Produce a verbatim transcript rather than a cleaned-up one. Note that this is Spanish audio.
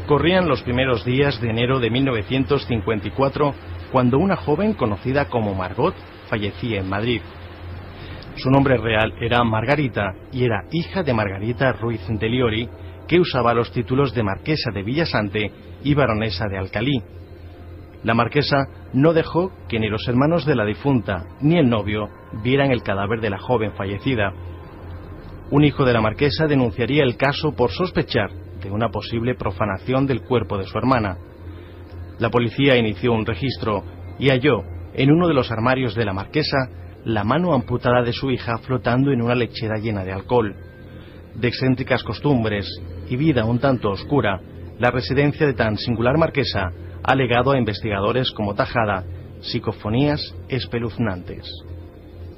Corrían los primeros días de enero de mil novecientos cincuenta y cuatro cuando una joven conocida como Margot fallecía en Madrid. Su nombre real era Margarita y era hija de Margarita Ruiz de Liori, que usaba los títulos de marquesa de Villasante y baronesa de Alcalí. La marquesa no dejó que ni los hermanos de la difunta ni el novio vieran el cadáver de la joven fallecida. Un hijo de la marquesa denunciaría el caso por sospechar de una posible profanación del cuerpo de su hermana. La policía inició un registro y halló en uno de los armarios de la marquesa la mano amputada de su hija flotando en una lechera llena de alcohol. De excéntricas costumbres y vida un tanto oscura, la residencia de tan singular marquesa ha legado a investigadores como Tajada psicofonías espeluznantes.